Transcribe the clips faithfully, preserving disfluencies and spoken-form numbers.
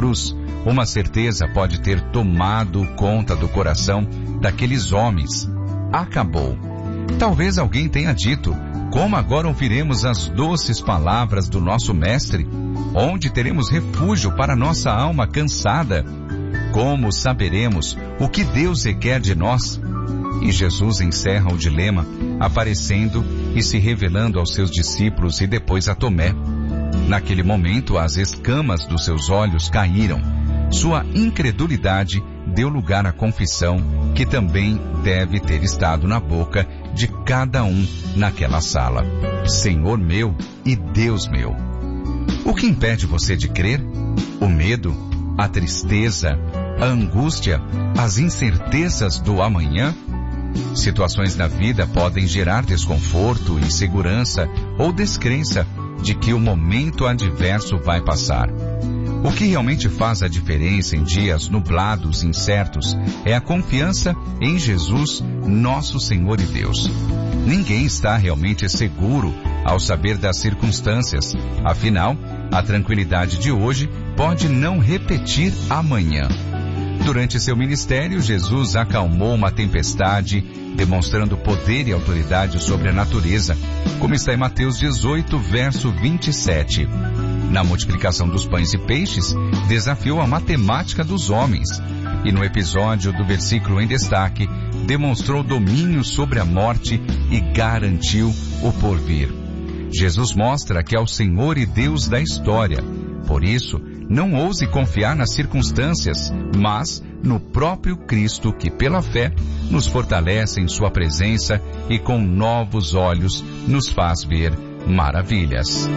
cruz, uma certeza pode ter tomado conta do coração daqueles homens. Acabou. Talvez alguém tenha dito: como agora ouviremos as doces palavras do nosso Mestre? Onde teremos refúgio para nossa alma cansada? Como saberemos o que Deus requer de nós? E Jesus encerra o dilema, aparecendo e se revelando aos seus discípulos e depois a Tomé. Naquele momento, as escamas dos seus olhos caíram. Sua incredulidade deu lugar à confissão, que também deve ter estado na boca de cada um naquela sala: Senhor meu e Deus meu. O que impede você de crer? O medo? A tristeza? A angústia? As incertezas do amanhã? Situações na vida podem gerar desconforto, insegurança ou descrença de que o momento adverso vai passar. O que realmente faz a diferença em dias nublados e incertos é a confiança em Jesus, nosso Senhor e Deus. Ninguém está realmente seguro ao saber das circunstâncias. Afinal, a tranquilidade de hoje pode não repetir amanhã. Durante seu ministério, Jesus acalmou uma tempestade, demonstrando poder e autoridade sobre a natureza, como está em Mateus dezoito, verso vinte e sete. Na multiplicação dos pães e peixes, desafiou a matemática dos homens. E no episódio do versículo em destaque, demonstrou domínio sobre a morte e garantiu o porvir. Jesus mostra que é o Senhor e Deus da história. Por isso, não ouse confiar nas circunstâncias, mas no próprio Cristo, que pela fé nos fortalece em sua presença e com novos olhos nos faz ver maravilhas.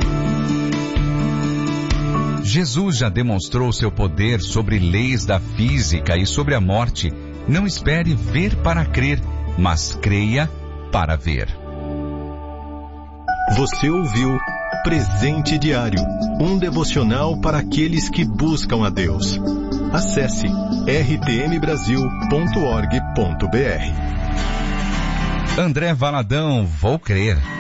Jesus já demonstrou seu poder sobre leis da física e sobre a morte. Não espere ver para crer, mas creia para ver. Você ouviu Presente Diário, um devocional para aqueles que buscam a Deus. Acesse r t m brasil ponto org ponto b r. André Valadão, vou crer.